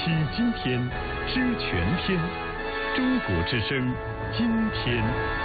惜今天，知全天。中国之声，今天。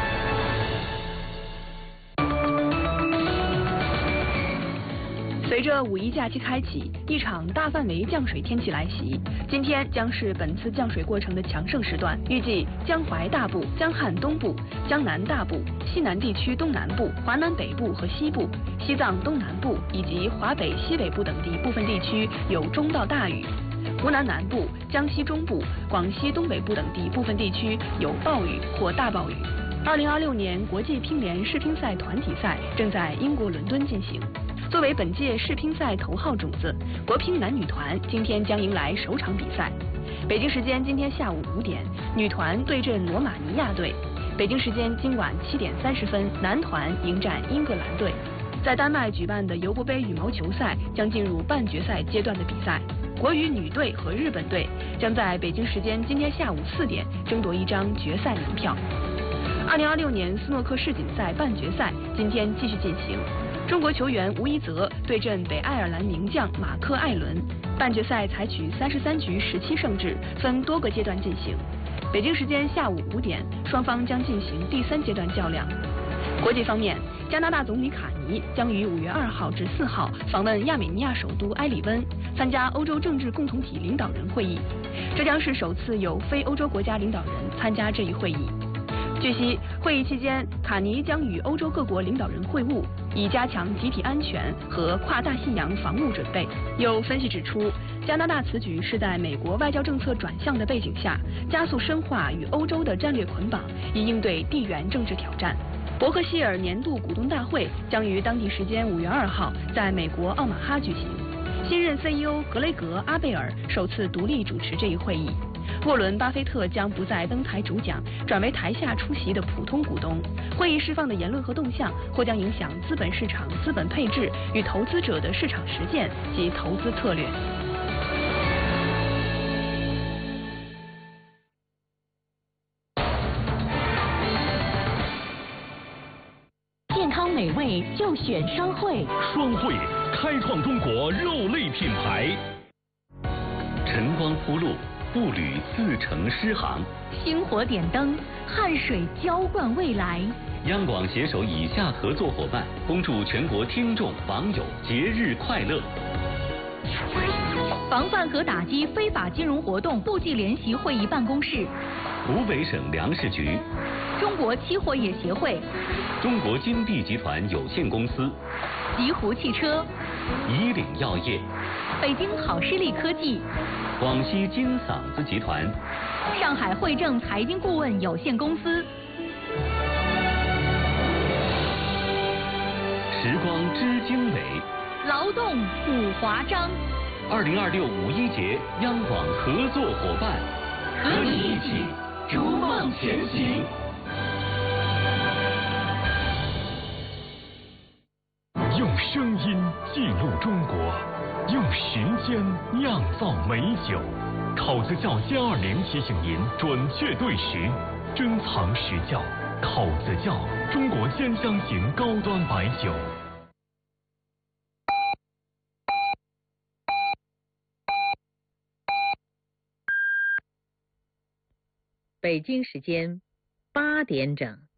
随着五一假期开启，一场大范围降水天气来袭。今天将是本次降水过程的强盛时段，预计江淮大部、江汉东部、江南大部、西南地区东南部、华南北部和西部、西藏东南部以及华北西北部等地部分地区有中到大雨。湖南南部、江西中部、广西东北部等地部分地区有暴雨或大暴雨。2026年国际乒联世乒赛团体赛正在英国伦敦进行。作为本届世乒赛头号种子，国乒男女团今天将迎来首场比赛。北京时间今天下午5点，女团对阵罗马尼亚队；北京时间今晚7点30分，男团迎战英格兰队。在丹麦举办的尤伯杯羽毛球赛将进入半决赛阶段的比赛，国羽女队和日本队将在北京时间今天下午4点争夺一张决赛门票。2026年斯诺克世锦赛半决赛今天继续进行。中国球员吴一泽对阵北爱尔兰名将马克·艾伦，半决赛采取33局17胜制，分多个阶段进行。北京时间下午5点，双方将进行第3阶段较量。国际方面，加拿大总理卡尼将于5月2号至4号访问亚美尼亚首都埃里温，参加欧洲政治共同体领导人会议。这将是首次有非欧洲国家领导人参加这一会议。据悉，会议期间，卡尼将与欧洲各国领导人会晤，以加强集体安全和跨大西洋防务准备。有分析指出，加拿大此举是在美国外交政策转向的背景下，加速深化与欧洲的战略捆绑，以应对地缘政治挑战。伯克希尔年度股东大会将于当地时间5月2号在美国奥马哈举行，新任 CEO 格雷格·阿贝尔首次独立主持这一会议。沃伦·巴菲特将不再登台主讲，转为台下出席的普通股东。会议释放的言论和动向或将影响资本市场资本配置与投资者的市场实践及投资策略。 健康美味就选双汇， 双汇开创中国肉类品牌。晨光铺路，步履似乘诗行； 星火点灯，汗水浇灌未来。 央广携手以下合作伙伴，恭祝全国听众网友节日快乐。 防范和打击非法金融活动部际联席会议办公室， 湖北省粮食局， 中国期货业协会， 中国金碧集团有限公司， 极狐汽车， 以岭药业， 北京好视力科技， 广西金嗓子集团， 上海汇正财经顾问有限公司。 时光知经纬， 劳动五华章。 2026五一节央广合作伙伴，和你一起逐梦前行。用声音记录中国，用时间酿造美酒。考子窖720提醒您准确对时，珍藏实窖。考子窖，中国兼香型高端白酒。 北京时间8点整。